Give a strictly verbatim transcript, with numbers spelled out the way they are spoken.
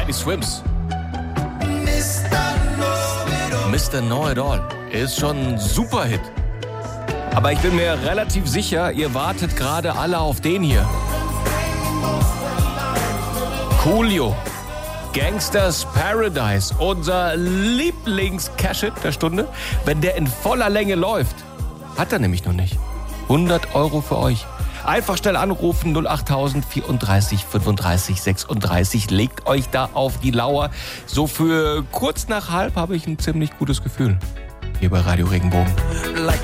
Teddy Swims. Mister Know It All ist schon ein Superhit. Aber ich bin mir relativ sicher, ihr wartet gerade alle auf den hier. Coolio, Gangsters Paradise, unser Lieblings-Cash-Hit der Stunde. Wenn der in voller Länge läuft, hat er nämlich noch nicht. hundert Euro für euch. Einfach schnell anrufen, null acht vierunddreißig fünfunddreißig sechsunddreißig. Legt euch da auf die Lauer. So für kurz nach halb habe ich ein ziemlich gutes Gefühl. Hier bei Radio Regenbogen. Like